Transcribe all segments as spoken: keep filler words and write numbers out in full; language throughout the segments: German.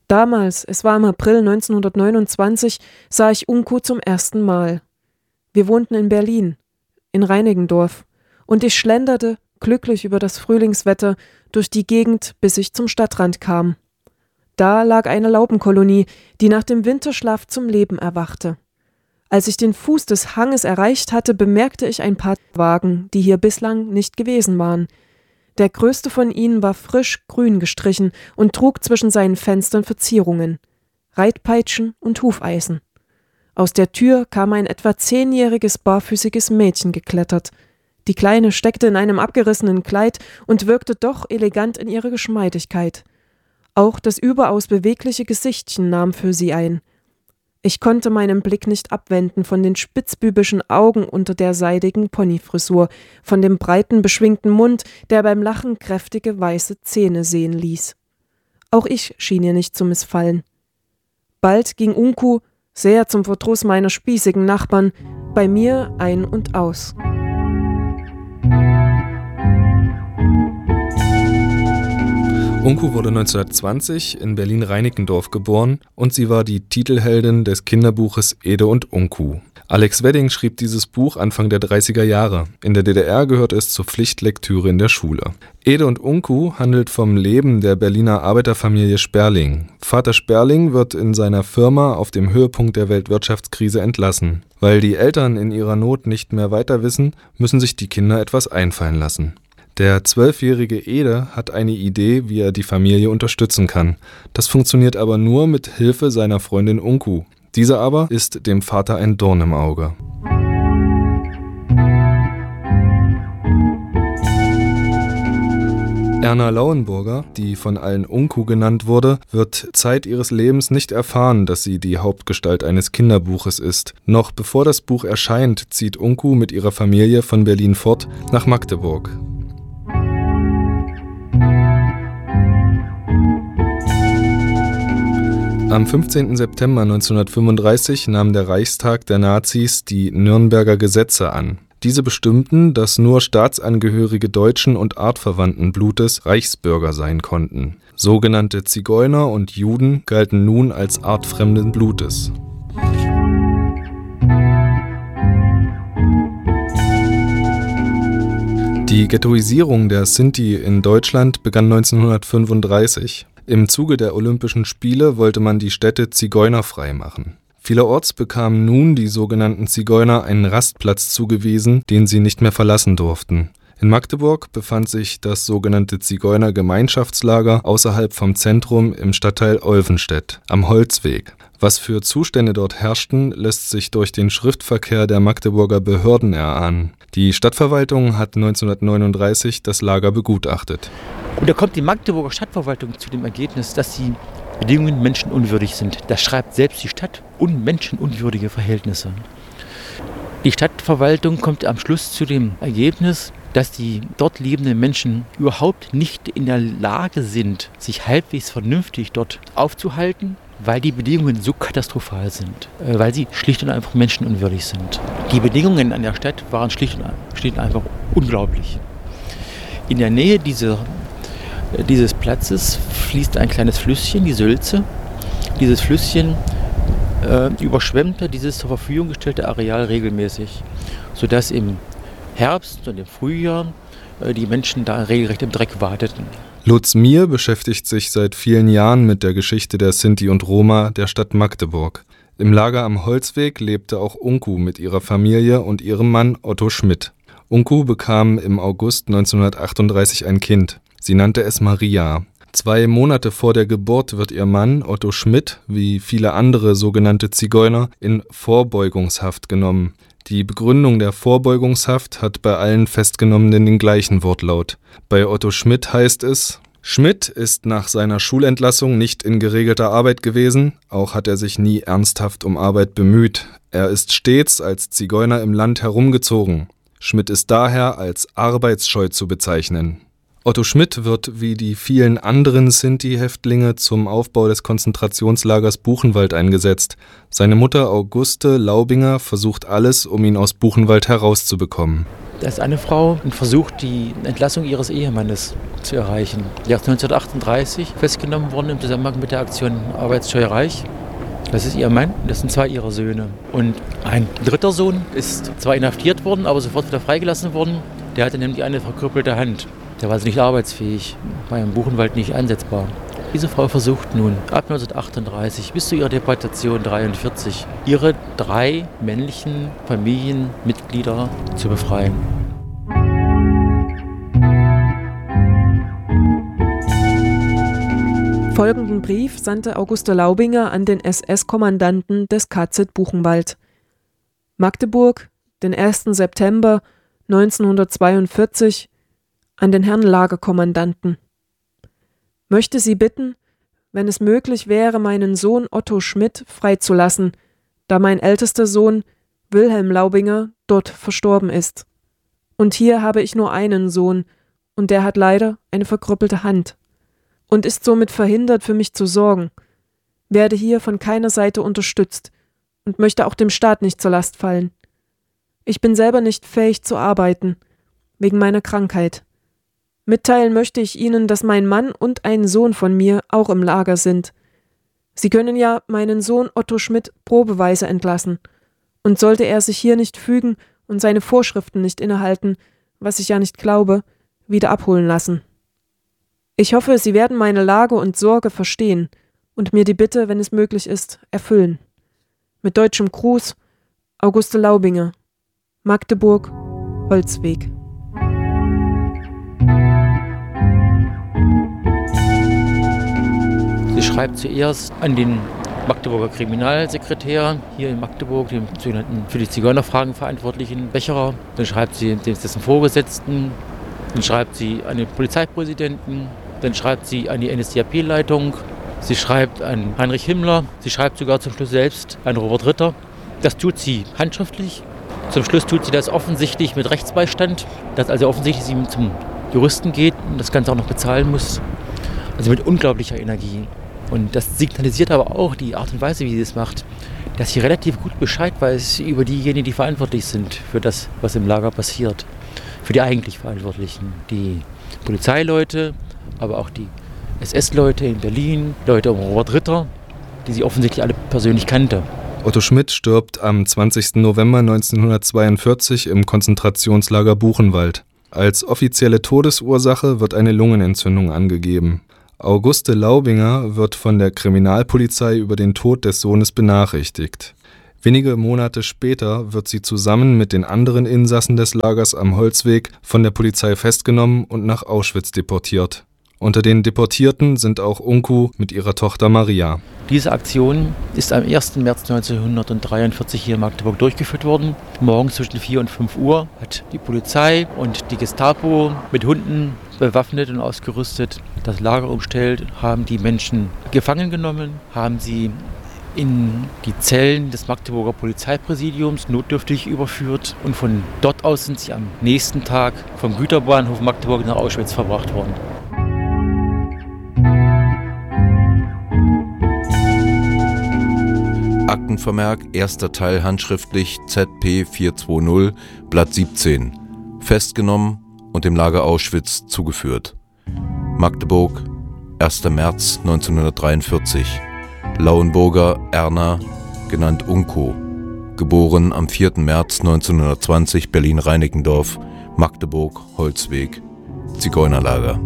Damals, es war im April neunzehnhundertneunundzwanzig, sah ich Unku zum ersten Mal. Wir wohnten in Berlin, in Reinickendorf, und ich schlenderte, glücklich über das Frühlingswetter, durch die Gegend, bis ich zum Stadtrand kam. Da lag eine Laubenkolonie, die nach dem Winterschlaf zum Leben erwachte. Als ich den Fuß des Hanges erreicht hatte, bemerkte ich ein paar Wagen, die hier bislang nicht gewesen waren. Der größte von ihnen war frisch grün gestrichen und trug zwischen seinen Fenstern Verzierungen, Reitpeitschen und Hufeisen. Aus der Tür kam ein etwa zehnjähriges barfüßiges Mädchen geklettert. Die Kleine steckte in einem abgerissenen Kleid und wirkte doch elegant in ihrer Geschmeidigkeit. Auch das überaus bewegliche Gesichtchen nahm für sie ein. Ich konnte meinen Blick nicht abwenden von den spitzbübischen Augen unter der seidigen Ponyfrisur, von dem breiten, beschwingten Mund, der beim Lachen kräftige weiße Zähne sehen ließ. Auch ich schien ihr nicht zu missfallen. Bald ging Unku, sehr zum Verdruss meiner spießigen Nachbarn, bei mir ein und aus. Unku wurde neunzehnhundertzwanzig in Berlin-Reinickendorf geboren und sie war die Titelheldin des Kinderbuches Ede und Unku. Alex Wedding schrieb dieses Buch Anfang der dreißiger Jahre. In der D D R gehört es zur Pflichtlektüre in der Schule. Ede und Unku handelt vom Leben der Berliner Arbeiterfamilie Sperling. Vater Sperling wird in seiner Firma auf dem Höhepunkt der Weltwirtschaftskrise entlassen. Weil die Eltern in ihrer Not nicht mehr weiter wissen, müssen sich die Kinder etwas einfallen lassen. Der zwölfjährige Ede hat eine Idee, wie er die Familie unterstützen kann. Das funktioniert aber nur mit Hilfe seiner Freundin Unku. Diese aber ist dem Vater ein Dorn im Auge. Erna Lauenburger, die von allen Unku genannt wurde, wird Zeit ihres Lebens nicht erfahren, dass sie die Hauptgestalt eines Kinderbuches ist. Noch bevor das Buch erscheint, zieht Unku mit ihrer Familie von Berlin fort nach Magdeburg. Am fünfzehnten September neunzehnhundertfünfunddreißig nahm der Reichstag der Nazis die Nürnberger Gesetze an. Diese bestimmten, dass nur Staatsangehörige deutschen und artverwandten Blutes Reichsbürger sein konnten. Sogenannte Zigeuner und Juden galten nun als artfremden Blutes. Die Ghettoisierung der Sinti in Deutschland begann neunzehnhundertfünfunddreißig. Im Zuge der Olympischen Spiele wollte man die Städte zigeunerfrei machen. Vielerorts bekamen nun die sogenannten Zigeuner einen Rastplatz zugewiesen, den sie nicht mehr verlassen durften. In Magdeburg befand sich das sogenannte Zigeuner-Gemeinschaftslager außerhalb vom Zentrum im Stadtteil Olvenstedt am Holzweg. Was für Zustände dort herrschten, lässt sich durch den Schriftverkehr der Magdeburger Behörden erahnen. Die Stadtverwaltung hat neunzehnhundertneununddreißig das Lager begutachtet. Und da kommt die Magdeburger Stadtverwaltung zu dem Ergebnis, dass die Bedingungen menschenunwürdig sind. Das schreibt selbst die Stadt, unmenschenunwürdige Verhältnisse. Die Stadtverwaltung kommt am Schluss zu dem Ergebnis, dass die dort lebenden Menschen überhaupt nicht in der Lage sind, sich halbwegs vernünftig dort aufzuhalten, weil die Bedingungen so katastrophal sind, weil sie schlicht und einfach menschenunwürdig sind. Die Bedingungen an der Stadt waren schlicht und, schlicht und einfach unglaublich. In der Nähe dieser, dieses Platzes fließt ein kleines Flüsschen, die Sülze. Dieses Flüsschen äh, überschwemmte dieses zur Verfügung gestellte Areal regelmäßig, sodass im Herbst und im Frühjahr äh, die Menschen da regelrecht im Dreck warteten. Lutz Mier beschäftigt sich seit vielen Jahren mit der Geschichte der Sinti und Roma der Stadt Magdeburg. Im Lager am Holzweg lebte auch Unku mit ihrer Familie und ihrem Mann Otto Schmidt. Unku bekam im August neunzehnhundertachtunddreißig ein Kind. Sie nannte es Maria. Zwei Monate vor der Geburt wird ihr Mann, Otto Schmidt, wie viele andere sogenannte Zigeuner, in Vorbeugungshaft genommen. Die Begründung der Vorbeugungshaft hat bei allen Festgenommenen den gleichen Wortlaut. Bei Otto Schmidt heißt es: Schmidt ist nach seiner Schulentlassung nicht in geregelter Arbeit gewesen, auch hat er sich nie ernsthaft um Arbeit bemüht. Er ist stets als Zigeuner im Land herumgezogen. Schmidt ist daher als arbeitsscheu zu bezeichnen. Otto Schmidt wird wie die vielen anderen Sinti-Häftlinge zum Aufbau des Konzentrationslagers Buchenwald eingesetzt. Seine Mutter Auguste Laubinger versucht alles, um ihn aus Buchenwald herauszubekommen. Da ist eine Frau und versucht, die Entlassung ihres Ehemannes zu erreichen. Der ist neunzehnhundertachtunddreißig festgenommen worden im Zusammenhang mit der Aktion Arbeitsscheu Reich. Das ist ihr Mann, das sind zwei ihrer Söhne. Und ein dritter Sohn ist zwar inhaftiert worden, aber sofort wieder freigelassen worden. Der hatte nämlich eine verkrüppelte Hand. Der war also nicht arbeitsfähig, war im Buchenwald nicht einsetzbar. Diese Frau versucht nun ab neunzehnhundertachtunddreißig bis zu ihrer Deportation dreiundvierzig ihre drei männlichen Familienmitglieder zu befreien. Folgenden Brief sandte Auguste Laubinger an den S S-Kommandanten des K Z Buchenwald. Magdeburg, den ersten September neunzehnhundertzweiundvierzig, an den Herrn Lagerkommandanten. Möchte Sie bitten, wenn es möglich wäre, meinen Sohn Otto Schmidt freizulassen, da mein ältester Sohn Wilhelm Laubinger dort verstorben ist. Und hier habe ich nur einen Sohn, und der hat leider eine verkrüppelte Hand und ist somit verhindert, für mich zu sorgen, werde hier von keiner Seite unterstützt und möchte auch dem Staat nicht zur Last fallen. Ich bin selber nicht fähig zu arbeiten, wegen meiner Krankheit. Mitteilen möchte ich Ihnen, dass mein Mann und ein Sohn von mir auch im Lager sind. Sie können ja meinen Sohn Otto Schmidt probeweise entlassen, und sollte er sich hier nicht fügen und seine Vorschriften nicht innehalten, was ich ja nicht glaube, wieder abholen lassen. Ich hoffe, Sie werden meine Lage und Sorge verstehen und mir die Bitte, wenn es möglich ist, erfüllen. Mit deutschem Gruß, Auguste Laubinger, Magdeburg, Holzweg. Sie schreibt zuerst an den Magdeburger Kriminalsekretär hier in Magdeburg, dem sogenannten für die Zigeunerfragen verantwortlichen Becherer. Dann schreibt sie dessen Vorgesetzten, dann schreibt sie an den Polizeipräsidenten, dann schreibt sie an die N S D A P-Leitung, sie schreibt an Heinrich Himmler, sie schreibt sogar zum Schluss selbst an Robert Ritter. Das tut sie handschriftlich. Zum Schluss tut sie das offensichtlich mit Rechtsbeistand, dass also offensichtlich sie zum Juristen geht und das Ganze auch noch bezahlen muss. Also mit unglaublicher Energie. Und das signalisiert aber auch die Art und Weise, wie sie es macht, dass sie relativ gut Bescheid weiß über diejenigen, die verantwortlich sind für das, was im Lager passiert. Für die eigentlich Verantwortlichen. Die Polizeileute, aber auch die S S-Leute in Berlin, Leute um Robert Ritter, die sie offensichtlich alle persönlich kannte. Otto Schmidt stirbt am zwanzigsten November neunzehnhundertzweiundvierzig im Konzentrationslager Buchenwald. Als offizielle Todesursache wird eine Lungenentzündung angegeben. Auguste Laubinger wird von der Kriminalpolizei über den Tod des Sohnes benachrichtigt. Wenige Monate später wird sie zusammen mit den anderen Insassen des Lagers am Holzweg von der Polizei festgenommen und nach Auschwitz deportiert. Unter den Deportierten sind auch Unku mit ihrer Tochter Maria. Diese Aktion ist am ersten März neunzehnhundertdreiundvierzig hier in Magdeburg durchgeführt worden. Morgens zwischen vier und fünf Uhr hat die Polizei und die Gestapo mit Hunden bewaffnet und ausgerüstet das Lager umstellt, haben die Menschen gefangen genommen, haben sie in die Zellen des Magdeburger Polizeipräsidiums notdürftig überführt und von dort aus sind sie am nächsten Tag vom Güterbahnhof Magdeburg nach Auschwitz verbracht worden. Aktenvermerk, erster Teil handschriftlich Z P vierhundertzweiundzwanzig, Blatt siebzehn. Festgenommen und dem Lager Auschwitz zugeführt. Magdeburg, erster März neunzehnhundertdreiundvierzig. Lauenburger Erna, genannt Unko. Geboren am vierten März neunzehnhundertzwanzig, Berlin-Reinickendorf, Magdeburg, Holzweg, Zigeunerlager.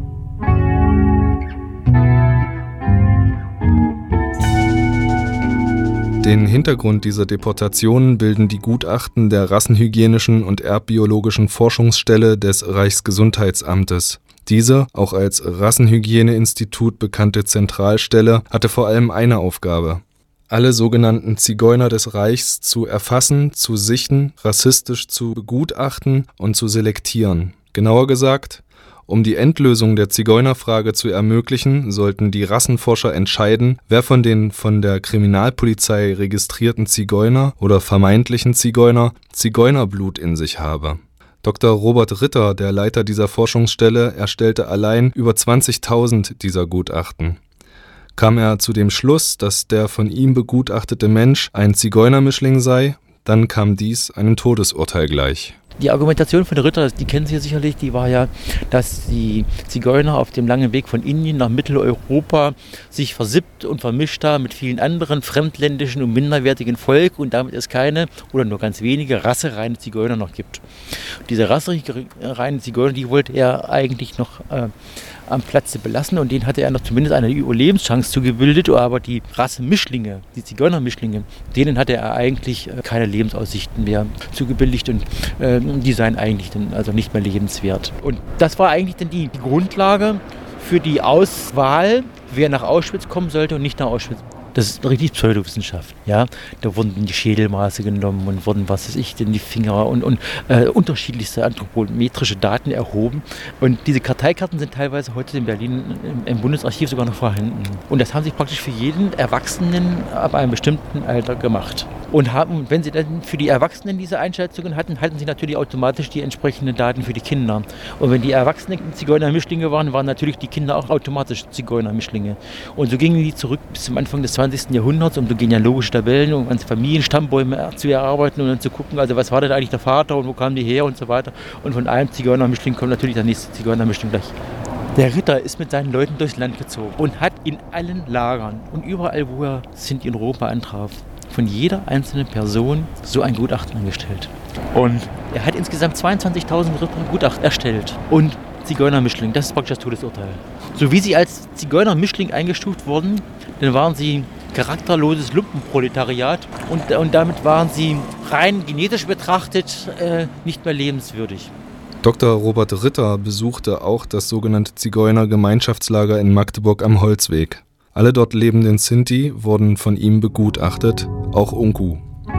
Den Hintergrund dieser Deportationen bilden die Gutachten der Rassenhygienischen und Erbbiologischen Forschungsstelle des Reichsgesundheitsamtes. Diese, auch als Rassenhygieneinstitut bekannte Zentralstelle, hatte vor allem eine Aufgabe: alle sogenannten Zigeuner des Reichs zu erfassen, zu sichten, rassistisch zu begutachten und zu selektieren. Genauer gesagt, um die Endlösung der Zigeunerfrage zu ermöglichen, sollten die Rassenforscher entscheiden, wer von den von der Kriminalpolizei registrierten Zigeuner oder vermeintlichen Zigeuner Zigeunerblut in sich habe. Doktor Robert Ritter, der Leiter dieser Forschungsstelle, erstellte allein über zwanzigtausend dieser Gutachten. Kam er zu dem Schluss, dass der von ihm begutachtete Mensch ein Zigeunermischling sei, dann kam dies einem Todesurteil gleich. Die Argumentation von Ritter, die kennen Sie sicherlich, die war ja, dass die Zigeuner auf dem langen Weg von Indien nach Mitteleuropa sich versippt und vermischt haben mit vielen anderen fremdländischen und minderwertigen Volk und damit es keine oder nur ganz wenige rassereine Zigeuner noch gibt. Diese rassereine Zigeuner, die wollte er eigentlich noch äh, am Platze belassen und denen hatte er noch zumindest eine Überlebenschance zugebildet, aber die Rasse-Mischlinge, die Zigeuner-Mischlinge, denen hatte er eigentlich äh, keine Lebensaussichten mehr zugebilligt und äh, die seien eigentlich dann also nicht mehr lebenswert. Und das war eigentlich dann die, die Grundlage für die Auswahl, wer nach Auschwitz kommen sollte und nicht nach Auschwitz. Das ist richtig Pseudowissenschaft. Ja? Da wurden die Schädelmaße genommen und wurden, was weiß ich, denn die Finger und, und äh, unterschiedlichste anthropometrische Daten erhoben. Und diese Karteikarten sind teilweise heute in Berlin im, im Bundesarchiv sogar noch vorhanden. Und das haben sie praktisch für jeden Erwachsenen ab einem bestimmten Alter gemacht. Und haben, wenn sie dann für die Erwachsenen diese Einschätzungen hatten, hatten sie natürlich automatisch die entsprechenden Daten für die Kinder. Und wenn die Erwachsenen Zigeuner-Mischlinge waren, waren natürlich die Kinder auch automatisch Zigeuner-Mischlinge. Und so gingen die zurück bis zum Anfang des zwanzigsten Jahrhunderts, um so genealogische Tabellen, um ganze Familienstammbäume zu erarbeiten und dann zu gucken, also was war denn eigentlich der Vater und wo kamen die her und so weiter. Und von einem Zigeuner-Mischling kommt natürlich der nächste Zigeuner-Mischling gleich. Der Ritter ist mit seinen Leuten durchs Land gezogen und hat in allen Lagern und überall, wo er Sinti in Europa antraf, von jeder einzelnen Person so ein Gutachten angestellt. Und er hat insgesamt zweiundzwanzigtausend Ritter Gutachten erstellt. Und Zigeuner-Mischling, das ist praktisch das Todesurteil. So wie sie als Zigeuner-Mischling eingestuft wurden, dann waren sie charakterloses Lumpenproletariat und, und damit waren sie rein genetisch betrachtet äh, nicht mehr lebenswürdig. Doktor Robert Ritter besuchte auch das sogenannte Zigeuner-Gemeinschaftslager in Magdeburg am Holzweg. Alle dort lebenden Sinti wurden von ihm begutachtet, auch Unku.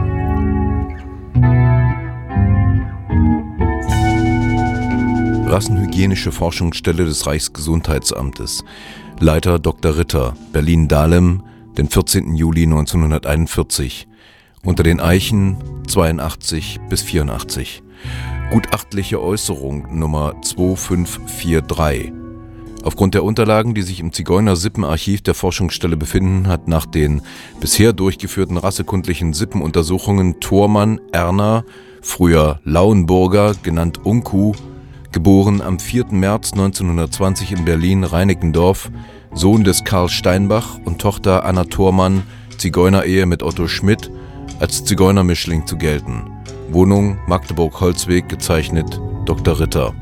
Rassenhygienische Forschungsstelle des Reichsgesundheitsamtes. Leiter Doktor Ritter, Berlin-Dahlem, den vierzehnten Juli neunzehnhunderteinundvierzig. Unter den Eichen zweiundachtzig bis vierundachtzig. Gutachtliche Äußerung Nummer zwei fünf vier drei. Aufgrund der Unterlagen, die sich im Zigeuner-Sippenarchiv der Forschungsstelle befinden, hat nach den bisher durchgeführten rassekundlichen Sippenuntersuchungen Thormann Erna, früher Lauenburger, genannt Unku, geboren am vierten März neunzehnhundertzwanzig in Berlin-Reinickendorf, Sohn des Karl Steinbach und Tochter Anna Thormann, Zigeunerehe mit Otto Schmidt, als Zigeunermischling zu gelten. Wohnung Magdeburg-Holzweg, gezeichnet Doktor Ritter.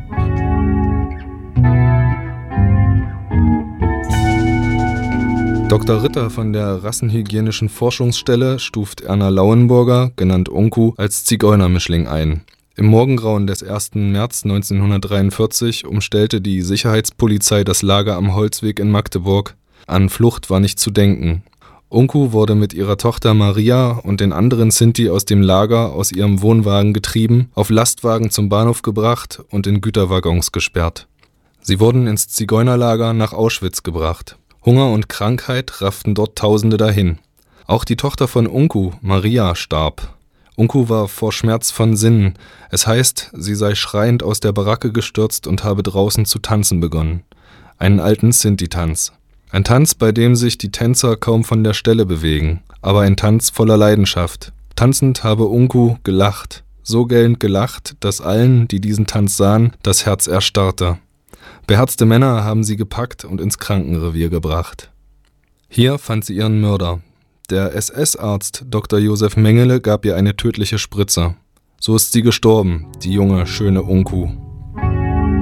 Doktor Ritter von der Rassenhygienischen Forschungsstelle stuft Erna Lauenburger, genannt Unku, als Zigeunermischling ein. Im Morgengrauen des ersten März neunzehnhundertdreiundvierzig umstellte die Sicherheitspolizei das Lager am Holzweg in Magdeburg. An Flucht war nicht zu denken. Unku wurde mit ihrer Tochter Maria und den anderen Sinti aus dem Lager aus ihrem Wohnwagen getrieben, auf Lastwagen zum Bahnhof gebracht und in Güterwaggons gesperrt. Sie wurden ins Zigeunerlager nach Auschwitz gebracht. Hunger und Krankheit rafften dort Tausende dahin. Auch die Tochter von Unku, Maria, starb. Unku war vor Schmerz von Sinnen. Es heißt, sie sei schreiend aus der Baracke gestürzt und habe draußen zu tanzen begonnen. Einen alten Sinti-Tanz. Ein Tanz, bei dem sich die Tänzer kaum von der Stelle bewegen, aber ein Tanz voller Leidenschaft. Tanzend habe Unku gelacht, so gellend gelacht, dass allen, die diesen Tanz sahen, das Herz erstarrte. Beherzte Männer haben sie gepackt und ins Krankenrevier gebracht. Hier fand sie ihren Mörder. Der S S-Arzt Doktor Josef Mengele gab ihr eine tödliche Spritze. So ist sie gestorben, die junge, schöne Unku.